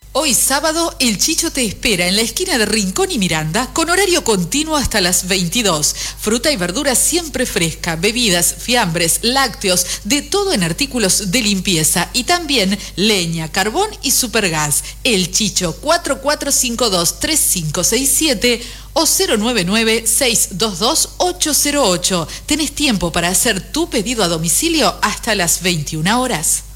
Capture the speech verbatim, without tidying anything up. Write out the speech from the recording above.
Hoy sábado, el Chicho te espera en la esquina de Rincón y Miranda con horario continuo hasta las veintidós. Fruta y verdura siempre fresca, bebidas, fiambres, lácteos, de todo en artículos de limpieza y también leña, carbón y supergas. El Chicho cuatro cuatro cinco dos tres cinco seis siete o cero nueve nueve seis dos dos ocho cero ocho. Tenés tiempo para hacer tu pedido a domicilio hasta las veintiuna horas.